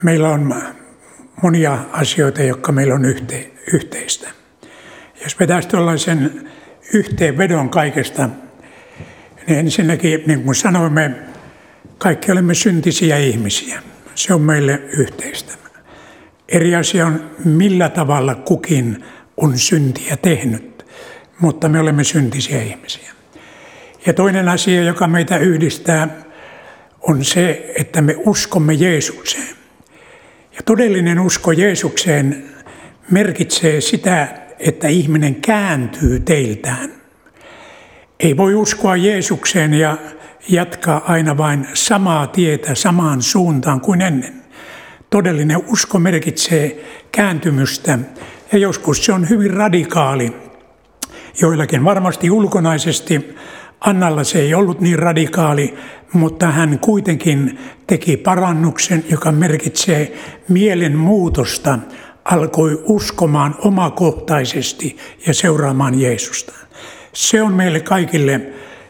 Meillä on monia asioita, jotka meillä on yhteistä. Jos vetäisi tuollaisen yhteenvedon kaikesta, niin ensinnäkin, niin kuin sanoimme, kaikki olemme syntisiä ihmisiä. Se on meille yhteistä. Eri asia on, millä tavalla kukin on syntiä tehnyt, mutta me olemme syntisiä ihmisiä. Ja toinen asia, joka meitä yhdistää, on se, että me uskomme Jeesukseen. Ja todellinen usko Jeesukseen merkitsee sitä, että ihminen kääntyy teiltään. Ei voi uskoa Jeesukseen ja jatkaa aina vain samaa tietä samaan suuntaan kuin ennen. Todellinen usko merkitsee kääntymystä ja joskus se on hyvin radikaali. Joillakin varmasti ulkonaisesti. Annalla se ei ollut niin radikaali, mutta hän kuitenkin teki parannuksen, joka merkitsee mielenmuutosta, alkoi uskomaan omakohtaisesti ja seuraamaan Jeesusta. Se on meille kaikille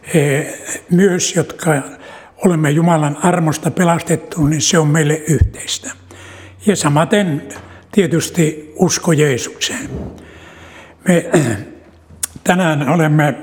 myös, jotka olemme Jumalan armosta pelastettu, niin se on meille yhteistä. Ja samaten tietysti usko Jeesukseen. Me tänään olemme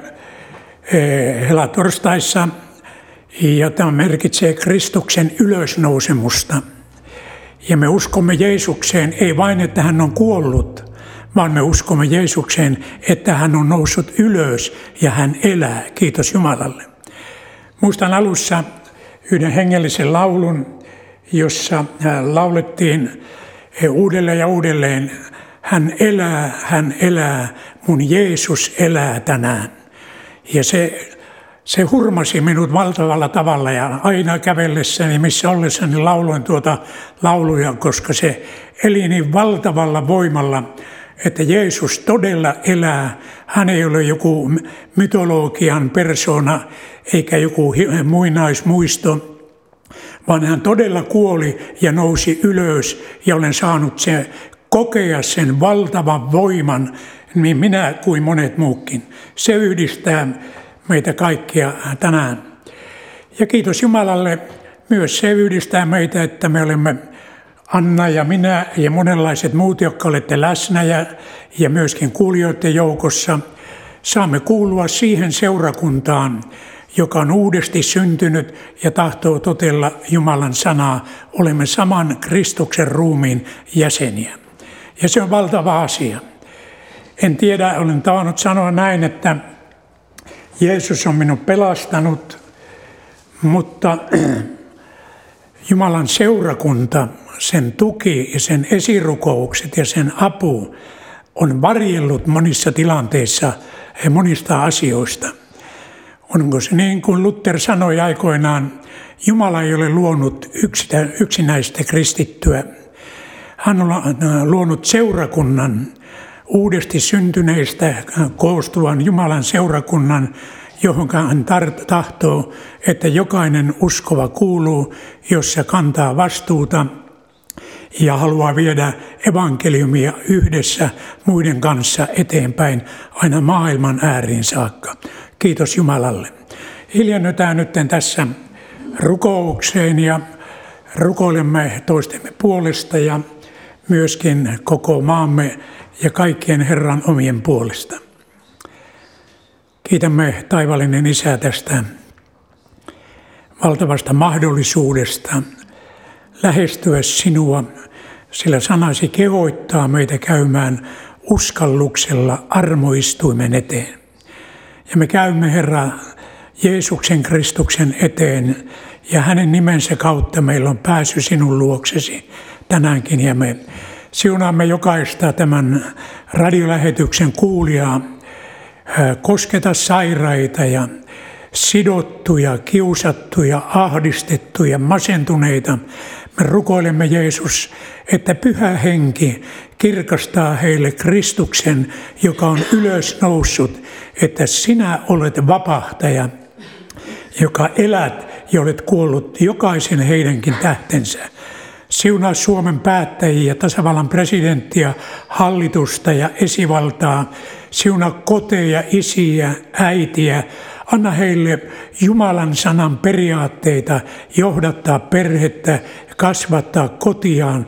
helatorstaissa, ja tämä merkitsee Kristuksen ylösnousemusta. Ja me uskomme Jeesukseen, ei vain, että hän on kuollut, vaan me uskomme Jeesukseen, että hän on noussut ylös ja hän elää. Kiitos Jumalalle. Muistan alussa yhden hengellisen laulun, jossa laulettiin uudelleen ja uudelleen, hän elää, mun Jeesus elää tänään. Ja se hurmasi minut valtavalla tavalla ja aina kävellessäni, missä ollessani lauloin tuota lauluja, koska se eli niin valtavalla voimalla, että Jeesus todella elää. Hän ei ole joku mytologian persona eikä joku muinaismuisto, vaan hän todella kuoli ja nousi ylös ja olen saanut kokea sen valtavan voiman, niin minä kuin monet muukin. Se yhdistää meitä kaikkia tänään. Ja kiitos Jumalalle, myös se yhdistää meitä, että me olemme Anna ja minä ja monenlaiset muut, jotka olette läsnä ja myöskin kuulijoiden joukossa, saamme kuulua siihen seurakuntaan, joka on uudesti syntynyt ja tahtoo totella Jumalan sanaa. Olemme saman Kristuksen ruumiin jäseniä. Ja se on valtava asia. En tiedä, olen tavannut sanoa näin, että Jeesus on minut pelastanut, mutta Jumalan seurakunta, sen tuki ja sen esirukoukset ja sen apu on varjellut monissa tilanteissa ja monista asioista. Onko se niin kuin Luther sanoi aikoinaan, Jumala ei ole luonut yksinäistä kristittyä. Hän on luonut seurakunnan, uudesti syntyneistä koostuvan Jumalan seurakunnan, johon hän tahtoo, että jokainen uskova kuuluu, jossa kantaa vastuuta ja haluaa viedä evankeliumia yhdessä muiden kanssa eteenpäin aina maailman ääriin saakka. Kiitos Jumalalle. Hiljennytään nyt tässä rukoukseen ja rukoilemme toistemme puolesta ja myöskin koko maamme ja kaikkien Herran omien puolesta. Kiitämme taivaallinen Isä tästä valtavasta mahdollisuudesta lähestyä sinua, sillä sanasi kehottaa meitä käymään uskalluksella armoistuimen eteen. Ja me käymme Herra Jeesuksen Kristuksen eteen ja hänen nimensä kautta meillä on pääsy sinun luoksesi tänäänkin ja me siunaamme jokaista tämän radiolähetyksen kuulijaa, kosketa sairaita ja sidottuja, kiusattuja, ahdistettuja, masentuneita. Me rukoilemme Jeesus, että Pyhä Henki kirkastaa heille Kristuksen, joka on ylösnoussut, että sinä olet vapahtaja, joka elät ja olet kuollut jokaisen heidänkin tähtensä. Siunaa Suomen päättäjiä, tasavallan presidenttiä, hallitusta ja esivaltaa. Siunaa koteja, isiä, äitiä. Anna heille Jumalan sanan periaatteita johdattaa perhettä, kasvattaa kotiaan